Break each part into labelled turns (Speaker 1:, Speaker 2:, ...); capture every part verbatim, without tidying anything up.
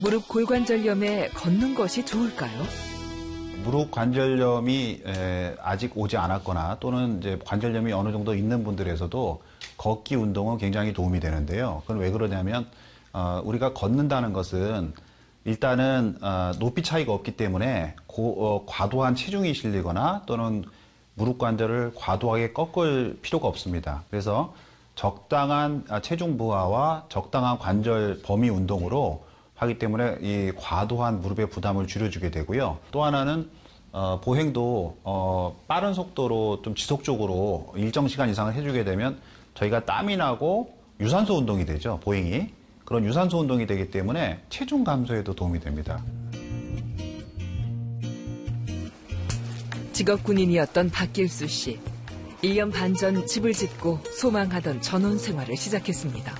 Speaker 1: 무릎 골관절염에 걷는 것이 좋을까요?
Speaker 2: 무릎 관절염이 아직 오지 않았거나 또는 이제 관절염이 어느 정도 있는 분들에서도 걷기 운동은 굉장히 도움이 되는데요. 그건 왜 그러냐면 어, 우리가 걷는다는 것은 일단은 어, 높이 차이가 없기 때문에 고, 어, 과도한 체중이 실리거나 또는 무릎 관절을 과도하게 꺾을 필요가 없습니다. 그래서 적당한 체중 부하와 적당한 관절 범위 운동으로 하기 때문에 이 과도한 무릎의 부담을 줄여주게 되고요. 또 하나는 어, 보행도 어, 빠른 속도로 좀 지속적으로 일정 시간 이상을 해주게 되면 저희가 땀이 나고 유산소 운동이 되죠. 보행이. 그런 유산소 운동이 되기 때문에 체중 감소에도 도움이 됩니다.
Speaker 1: 직업 군인이었던 박길수 씨. 일 년 반 전 집을 짓고 소망하던 전원 생활을 시작했습니다.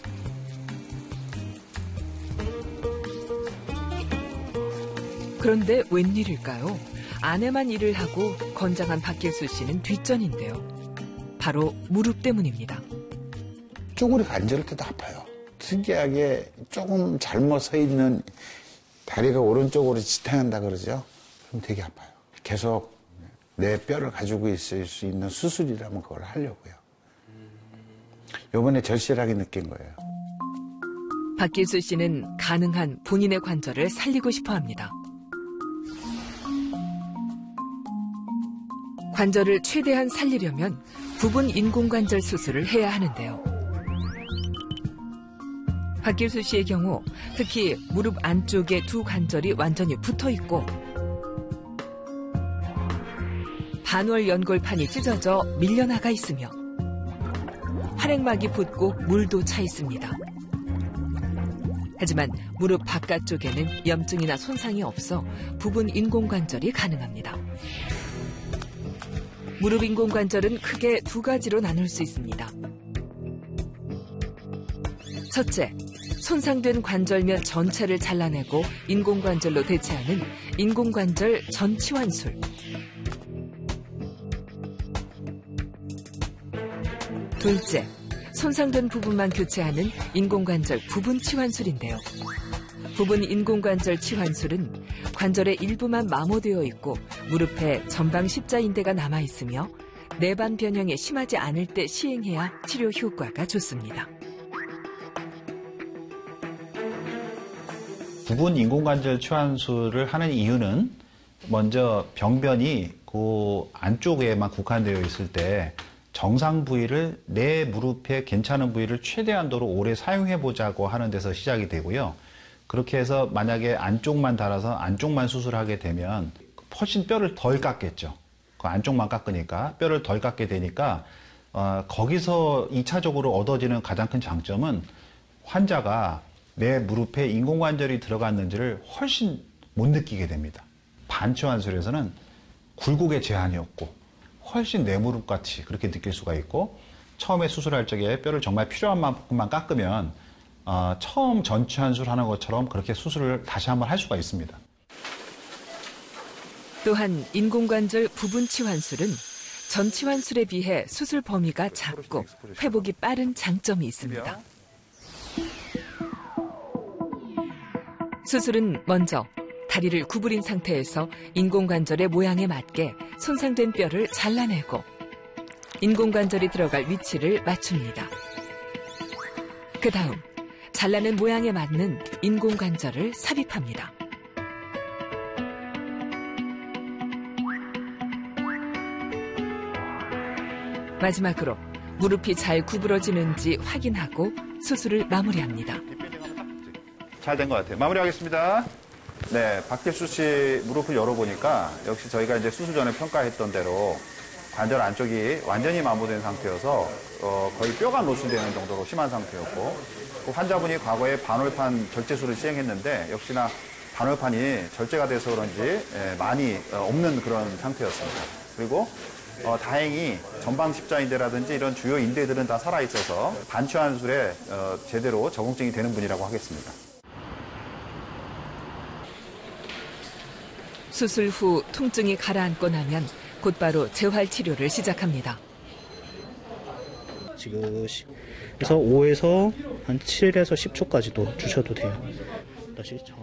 Speaker 1: 그런데 웬일일까요? 아내만 일을 하고 건장한 박길수 씨는 뒷전인데요. 바로 무릎 때문입니다.
Speaker 3: 쪼그리 앉을 때도 아파요. 특이하게 조금 잘못 서 있는 다리가 오른쪽으로 지탱한다 그러죠. 그럼 되게 아파요. 계속 내 뼈를 가지고 있을 수 있는 수술이라면 그걸 하려고요. 이번에 절실하게 느낀 거예요.
Speaker 1: 박길수 씨는 가능한 본인의 관절을 살리고 싶어 합니다. 관절을 최대한 살리려면 부분 인공관절 수술을 해야 하는데요. 박길수 씨의 경우 특히 무릎 안쪽에 두 관절이 완전히 붙어 있고 반월 연골판이 찢어져 밀려나가 있으며 활액막이 붓고 물도 차 있습니다. 하지만 무릎 바깥쪽에는 염증이나 손상이 없어 부분 인공관절이 가능합니다. 무릎 인공관절은 크게 두 가지로 나눌 수 있습니다. 첫째, 손상된 관절면 전체를 잘라내고 인공관절로 대체하는 인공관절 전치환술. 둘째, 손상된 부분만 교체하는 인공관절 부분 치환술인데요. 부분 인공관절 치환술은 관절의 일부만 마모되어 있고 무릎에 전방 십자인대가 남아있으며 내반 변형이 심하지 않을 때 시행해야 치료 효과가 좋습니다.
Speaker 2: 부분 인공관절 치환술을 하는 이유는 먼저 병변이 그 안쪽에만 국한되어 있을 때 정상 부위를 내 무릎의 괜찮은 부위를 최대한도로 오래 사용해보자고 하는 데서 시작이 되고요. 그렇게 해서 만약에 안쪽만 달아서 안쪽만 수술하게 되면 훨씬 뼈를 덜 깎겠죠. 그 안쪽만 깎으니까 뼈를 덜 깎게 되니까 어, 거기서 이 차적으로 얻어지는 가장 큰 장점은 환자가 내 무릎에 인공관절이 들어갔는지를 훨씬 못 느끼게 됩니다. 반치환술에서는 굴곡의 제한이 없고 훨씬 내 무릎같이 그렇게 느낄 수가 있고 처음에 수술할 적에 뼈를 정말 필요한 만큼만 깎으면 어, 처음 전치환술 하는 것처럼 그렇게 수술을 다시 한번 할 수가 있습니다.
Speaker 1: 또한 인공관절 부분 치환술은 전치환술에 비해 수술 범위가 작고 회복이 빠른 장점이 있습니다. 수술은 먼저 다리를 구부린 상태에서 인공관절의 모양에 맞게 손상된 뼈를 잘라내고 인공관절이 들어갈 위치를 맞춥니다. 그 다음 잘라낸 모양에 맞는 인공관절을 삽입합니다. 마지막으로 무릎이 잘 구부러지는지 확인하고 수술을 마무리합니다.
Speaker 2: 잘 된 것 같아요. 마무리하겠습니다. 네, 박길수 씨 무릎을 열어보니까 역시 저희가 이제 수술 전에 평가했던 대로 관절 안쪽이 완전히 마모된 상태여서 어, 거의 뼈가 노출되는 정도로 심한 상태였고 그 환자분이 과거에 반월판 절제술을 시행했는데 역시나 반월판이 절제가 돼서 그런지 예, 많이 어, 없는 그런 상태였습니다. 그리고 어, 다행히 전방 십자인대라든지 이런 주요 인대들은 다 살아있어서 반치환술에 어, 제대로 적응증이 되는 분이라고 하겠습니다.
Speaker 1: 수술 후 통증이 가라앉고 나면 곧바로 재활 치료를 시작합니다.
Speaker 4: 지그시. 그래서 오에서 한 칠에서 십 초까지도 주셔도 돼요. 다시